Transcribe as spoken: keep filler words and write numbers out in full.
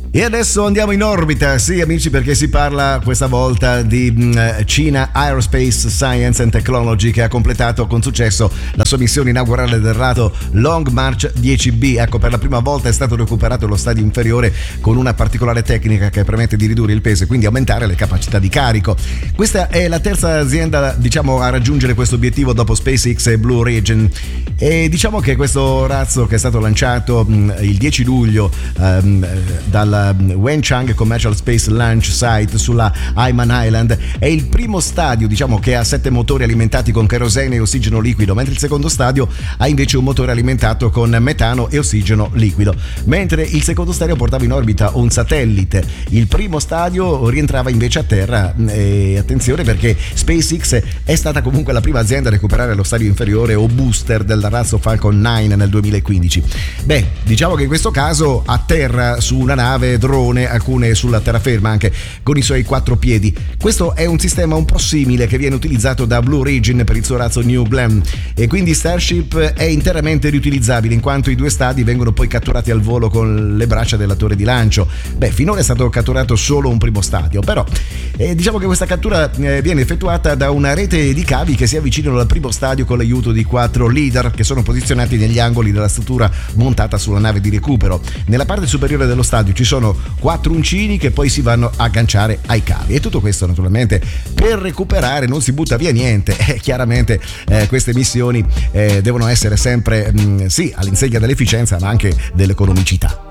E adesso andiamo in orbita, sì amici, perché si parla questa volta di mh, Cina Aerospace Science and Technology, che ha completato con successo la sua missione inaugurale del rato Long March dieci B. Ecco, per la prima volta è stato recuperato lo stadio inferiore con una particolare tecnica che permette di ridurre il peso e quindi aumentare le capacità di carico. Questa è la terza azienda, diciamo, a raggiungere questo obiettivo dopo SpaceX e Blue Origin, e diciamo che questo razzo, che è stato lanciato mh, il dieci luglio ehm, dalla Wenchang Commercial Space Launch Site sulla Hainan Island, è il primo stadio, diciamo, che ha sette motori alimentati con kerosene e ossigeno liquido, mentre il secondo stadio ha invece un motore alimentato con metano e ossigeno liquido. Mentre il secondo stadio portava in orbita un satellite, il primo stadio rientrava invece a terra. E attenzione, perché SpaceX è stata comunque la prima azienda a recuperare lo stadio inferiore o booster del razzo Falcon nove nel duemilaquindici. Beh, diciamo che in questo caso a terra su una nave drone, alcune sulla terraferma anche con i suoi quattro piedi. Questo è un sistema un po' simile che viene utilizzato da Blue Origin per il suo razzo New Glenn, e quindi Starship è interamente riutilizzabile, in quanto i due stadi vengono poi catturati al volo con le braccia della torre di lancio. Beh, finora è stato catturato solo un primo stadio, però eh, diciamo che questa cattura eh, viene effettuata da una rete di cavi che si avvicinano al primo stadio con l'aiuto di quattro leader che sono posizionati negli angoli della struttura montata sulla nave di recupero. Nella parte superiore dello stadio ci sono quattro uncini che poi si vanno a agganciare ai cavi, e tutto questo naturalmente per recuperare, non si butta via niente. Eh, chiaramente eh, queste missioni eh, devono essere sempre mh, sì all'insegna dell'efficienza ma anche dell'economicità.